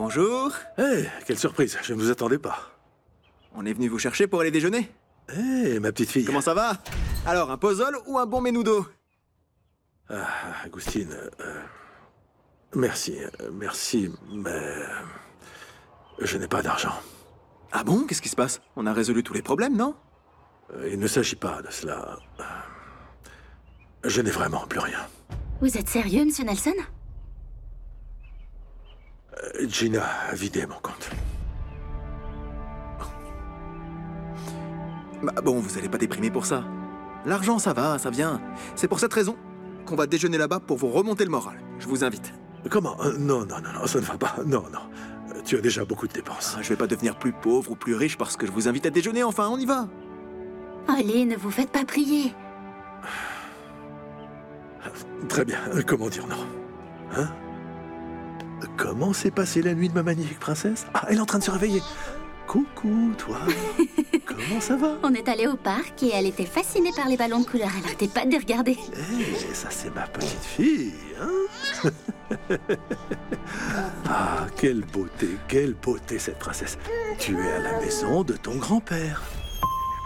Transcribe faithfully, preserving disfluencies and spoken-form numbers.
Bonjour. Hé, quelle surprise, je ne vous attendais pas. On est venu vous chercher pour aller déjeuner. Hé, ma petite fille. Comment ça va? Alors, un puzzle ou un bon menudo? Ah, Agustine, euh, merci, euh, merci, mais euh, je n'ai pas d'argent. Ah bon? Qu'est-ce qui se passe? On a résolu tous les problèmes, non? Euh, Il ne s'agit pas de cela. Euh, Je n'ai vraiment plus rien. Vous êtes sérieux, monsieur Nelson? Euh, Gina a vidé mon compte. Bah bon, vous allez pas déprimer pour ça. L'argent, ça va, ça vient. C'est pour cette raison qu'on va déjeuner là-bas pour vous remonter le moral. Je vous invite. Comment? Euh, Non, non, non, non, ça ne va pas. Non, non. Euh, Tu as déjà beaucoup de dépenses. Ah, je vais pas devenir plus pauvre ou plus riche parce que je vous invite à déjeuner, enfin, on y va. Allez, ne vous faites pas prier. Très bien, euh, comment dire non? Hein? Comment s'est passée la nuit de ma magnifique princesse? Ah, elle est en train de se réveiller. Coucou, toi. Comment ça va? On est allé au parc et elle était fascinée par les ballons de couleur. Elle arrêtait pas de les regarder. Eh, ça c'est ma petite fille, hein? Ah, quelle beauté, quelle beauté cette princesse. Tu es à la maison de ton grand-père.